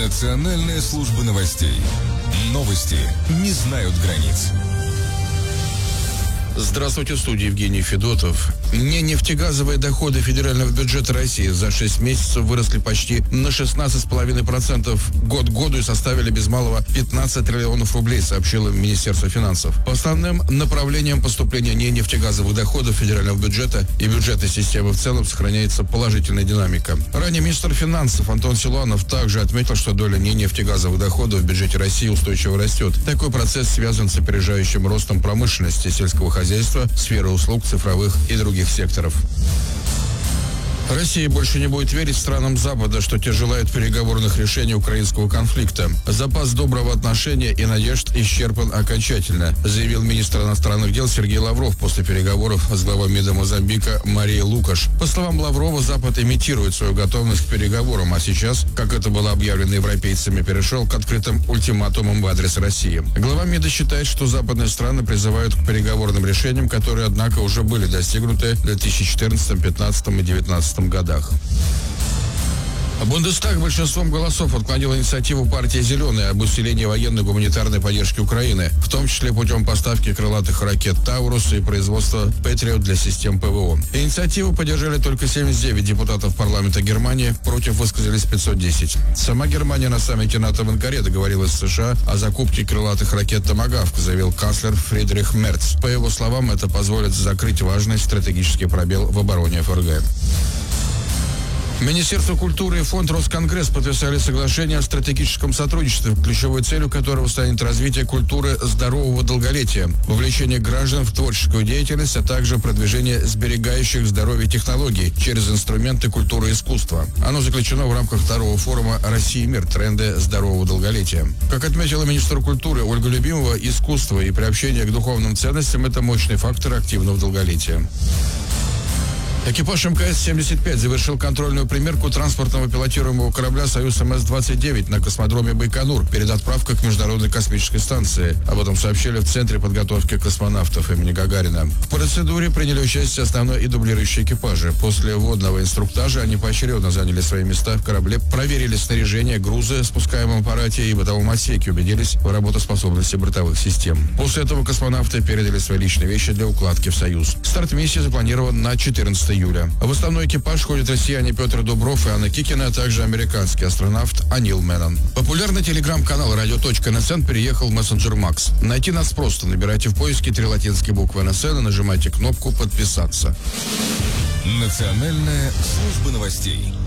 Национальная служба новостей. Новости не знают границ. Здравствуйте, в студии Евгений Федотов. Нефтегазовые доходы федерального бюджета России за 6 месяцев выросли почти на 16,5% год к году и составили без малого 15 триллионов рублей, сообщило Министерство финансов. По основным направлениям поступления нефтегазовых доходов федерального бюджета и бюджетной системы в целом сохраняется положительная динамика. Ранее министр финансов Антон Силуанов также отметил, что доля нефтегазовых доходов в бюджете России устойчиво растет. Такой процесс связан с опережающим ростом промышленности, сельского хозяйства, сферы услуг, цифровых и других секторов. Россия больше не будет верить странам Запада, что те желают переговорных решений украинского конфликта. Запас доброго отношения и надежд исчерпан окончательно, заявил министр иностранных дел Сергей Лавров после переговоров с главой МИДа Мозамбика Марией Лукаш. По словам Лаврова, Запад имитирует свою готовность к переговорам, а сейчас, как это было объявлено европейцами, перешел к открытым ультиматумам в адрес России. Глава МИДа считает, что западные страны призывают к переговорным решениям, которые, однако, уже были достигнуты в 2014, 2015 и 2019 годах. Бундестаг большинством голосов отклонил инициативу партии «Зеленые» об усилении военной гуманитарной поддержки Украины, в том числе путем поставки крылатых ракет «Таурус» и производства «Патриот» для систем ПВО. Инициативу поддержали только 79 депутатов парламента Германии, против высказались 510. Сама Германия на саммите НАТО в Анкаре договорилась с США о закупке крылатых ракет «Томагавк», заявил канцлер Фридрих Мерц. По его словам, это позволит закрыть важный стратегический пробел в обороне ФРГ. Министерство культуры и фонд Росконгресс подписали соглашение о стратегическом сотрудничестве, ключевой целью которого станет развитие культуры здорового долголетия, вовлечение граждан в творческую деятельность, а также продвижение сберегающих здоровье технологий через инструменты культуры и искусства. Оно заключено в рамках второго форума «Россия и мир. Тренды здорового долголетия». Как отметила министр культуры Ольга Любимова, искусство и приобщение к духовным ценностям – это мощный фактор активного долголетия. Экипаж МКС-75 завершил контрольную примерку транспортного пилотируемого корабля «Союз МС-29» на космодроме Байконур перед отправкой к Международной космической станции. Об этом сообщили в Центре подготовки космонавтов имени Гагарина. В процедуре приняли участие основной и дублирующие экипажи. После вводного инструктажа они поочередно заняли свои места в корабле, проверили снаряжение, грузы в спускаемом аппарате и бытовом отсеке, убедились в работоспособности бортовых систем. После этого космонавты передали свои личные вещи для укладки в «Союз». Старт миссии запланирован на 14 июля. В основной экипаж входят россияне Петр Дубров и Анна Кикина, а также американский астронавт Анил Меннон. Популярный телеграм-канал «Радио.НСН» переехал в мессенджер Макс. Найти нас просто. Набирайте в поиске 3 латинские буквы НСН и нажимайте кнопку «Подписаться». Национальная служба новостей.